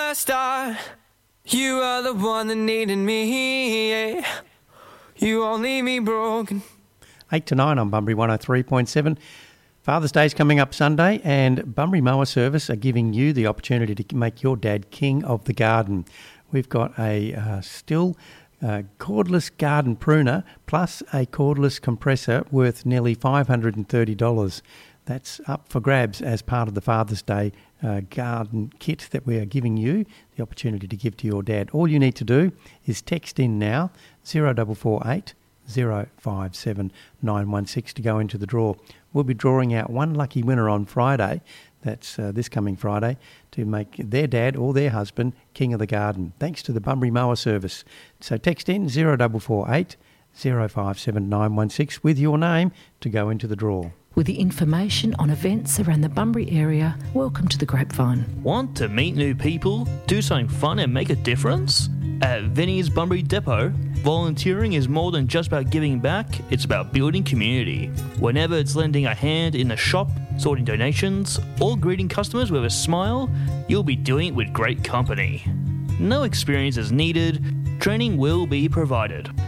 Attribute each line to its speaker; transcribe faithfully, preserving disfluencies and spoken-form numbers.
Speaker 1: the start. You are the one that needed me, yeah. You won't leave me broken.
Speaker 2: eight to nine on Bunbury one oh three point seven. Father's Day's coming up Sunday, and Bunbury Mower Service are giving you the opportunity to make your dad king of the garden. We've got a uh, still uh, cordless garden pruner plus a cordless compressor worth nearly five hundred thirty dollars. That's up for grabs as part of the Father's Day uh, garden kit that we are giving you the opportunity to give to your dad. All you need to do is text in now zero four four eight zero five seven nine one six to go into the draw. We'll be drawing out one lucky winner on Friday, that's uh, this coming Friday, to make their dad or their husband king of the garden, thanks to the Bunbury Mower Service. So text in zero four four eight zero five seven nine one six with your name to go into the draw.
Speaker 3: With the information on events around the Bunbury area, welcome to the Grapevine.
Speaker 4: Want to meet new people, do something fun and make a difference? At Vinnie's Bunbury Depot, volunteering is more than just about giving back, it's about building community. Whenever it's lending a hand in the shop, sorting donations, or greeting customers with a smile, you'll be doing it with great company. No experience is needed, training will be provided.